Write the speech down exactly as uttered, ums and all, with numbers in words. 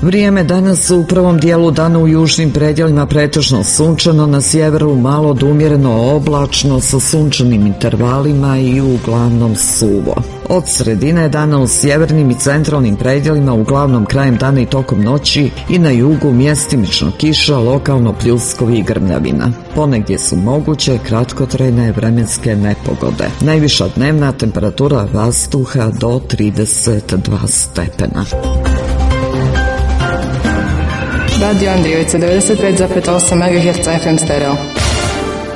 Vrijeme danas u prvom dijelu dana u južnim predjelima pretežno sunčano, na sjeveru malo do umjereno oblačno sa sunčanim intervalima i uglavnom suvo. Od sredine dana u sjevernim i centralnim predjelima uglavnom krajem dana i tokom noći i na jugu mjestimično kiša, lokalno pljuskovi i grmljavina. Ponegdje su moguće kratkotrajne vremenske nepogode. Najviša dnevna temperatura vazduha do trideset dva stepena. Radio Andrijevica devedeset pet zarez osam megaherca F M stereo.